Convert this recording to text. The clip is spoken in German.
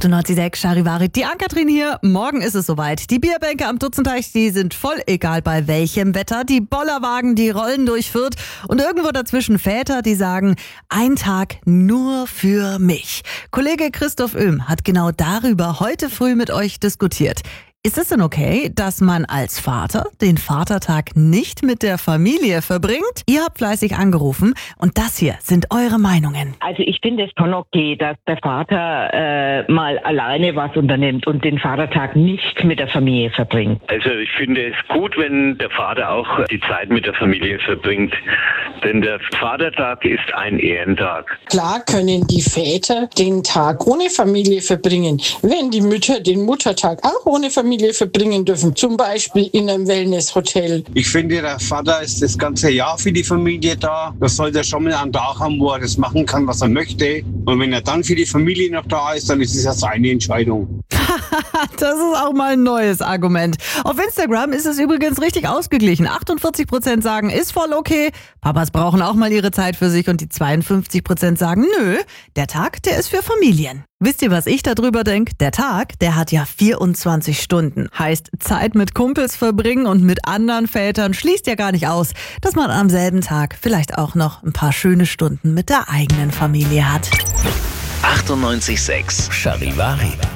98.6 Charivarit, die Ann-Kathrin hier. Morgen ist es soweit. Die Bierbänke am Dutzenteich, die sind voll, egal bei welchem Wetter. Die Bollerwagen, die rollen durch Fürth. Und irgendwo dazwischen Väter, die sagen, ein Tag nur für mich. Kollege Christoph Oehm hat genau darüber heute früh mit euch diskutiert. Ist es denn okay, dass man als Vater den Vatertag nicht mit der Familie verbringt? Ihr habt fleißig angerufen und das hier sind eure Meinungen. Also ich finde es schon okay, dass der Vater mal alleine was unternimmt und den Vatertag nicht mit der Familie verbringt. Also ich finde es gut, wenn der Vater auch die Zeit mit der Familie verbringt. Denn der Vatertag ist ein Ehrentag. Klar können die Väter den Tag ohne Familie verbringen, wenn die Mütter den Muttertag auch ohne Familie verbringen dürfen, zum Beispiel in einem Wellnesshotel. Ich finde, der Vater ist das ganze Jahr für die Familie da. Das sollte er schon mal einen Tag haben, wo er das machen kann, was er möchte. Und wenn er dann für die Familie noch da ist, dann ist es ja seine Entscheidung. Das ist auch mal ein neues Argument. Auf Instagram ist es übrigens richtig ausgeglichen. 48% sagen, ist voll okay. Papas brauchen auch mal ihre Zeit für sich und die 52% sagen, nö, der Tag, der ist für Familien. Wisst ihr, was ich darüber denke? Der Tag, der hat ja 24 Stunden. Heißt, Zeit mit Kumpels verbringen und mit anderen Vätern schließt ja gar nicht aus, dass man am selben Tag vielleicht auch noch ein paar schöne Stunden mit der eigenen Familie hat. 98.6 Charivarit.